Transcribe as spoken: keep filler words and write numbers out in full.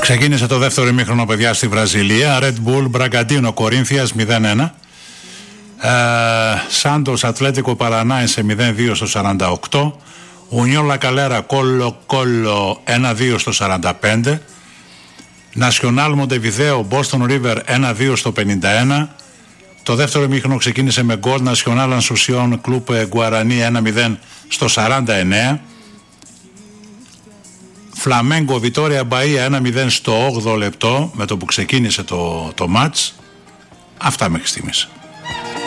Ξεκίνησε το δεύτερο ημίχρονο, παιδιά, στη Βραζιλία. Red Bull Μπραγκαντίνο Κορίνθιας μηδέν ένα. Σάντος Ατλέτικο Παρανάισε μηδέν δύο στο σαράντα οκτώ. Ουνιόν Λακαλέρα Κόλλο Κόλλο ένα δύο στο σαράντα πέντε. Νασιονάλ Μοντεβιδέο Μπόστον Ρίβερ ένα δύο στο πενήντα ένα. Το δεύτερο ημίχρονο ξεκίνησε με γκολ Νασιονάλ Ανσουσιόν Κλουπ Γκουαρανί ένα μηδέν στο σαράντα εννέα. Φλαμέγκο Βιτόρια Μπαΐα ένα μηδέν στο όγδοο λεπτό, με το που ξεκίνησε το, το μάτς. Αυτά μέχρι στιγμής.